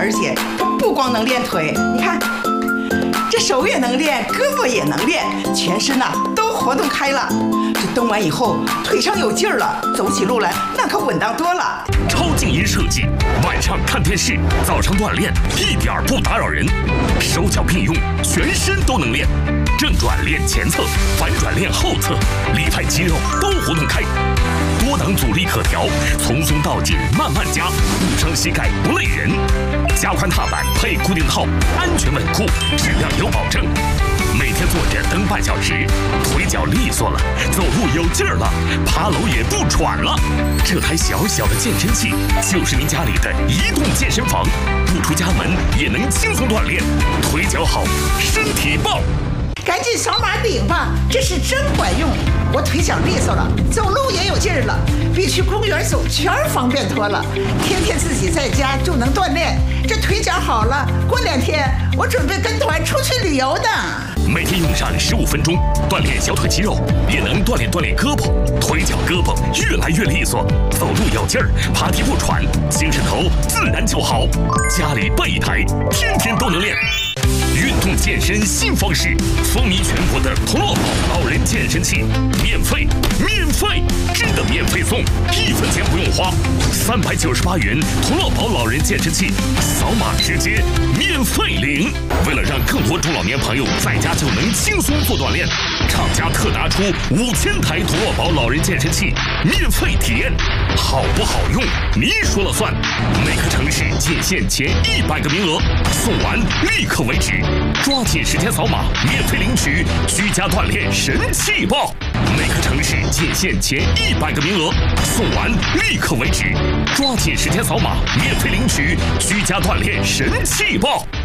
而且它不光能练腿，你看，这手也能练，胳膊也能练，全身呐都活动开了。这蹬完以后，腿上有劲儿了，走起路来那可稳当多了。 超静音设计，晚上看电视，早上锻炼，一点不打扰人。手脚并用，全身都能练。正转练前侧，反转练后侧，里外肌肉都活动开。多档阻力可调，从松到紧慢慢加，不伤膝盖不累人。加宽踏板配固定套，安全稳固，质量有保证。每天坐着蹬半小时，腿脚利索了，走路有劲儿了，爬楼也不喘了。这台小小的健身器就是您家里的移动健身房，不出家门也能轻松锻炼，腿脚好，身体棒。 赶紧扫码领吧，这是真管用！我腿脚利索了，走路也有劲儿了，比去公园走圈方便多了。天天自己在家就能锻炼，这腿脚好了，过2天我准备跟团出去旅游呢。 每天用上15分钟，锻炼小腿肌肉，也能锻炼胳膊，腿脚胳膊越来越利索，走路有劲儿，爬梯不喘，精神头自然就好。家里备一台，天天都能练。运动健身新方式，风靡全国的同乐宝老人健身器，免费，真的免费送，1分钱不用花，398元同乐宝老人健身器，扫码直接免费领。为了让更多中老年朋友在家就能轻松做锻炼，厂家特拿出5000台同乐宝老人健身器免费体验，好不好用您说了算。每个城市仅限前100个名额，送完立刻为止。抓紧时间扫码，免费领取居家锻炼神器报。每个城市仅限前100个名额，送完立刻为止。抓紧时间扫码，免费领取居家锻炼神器报。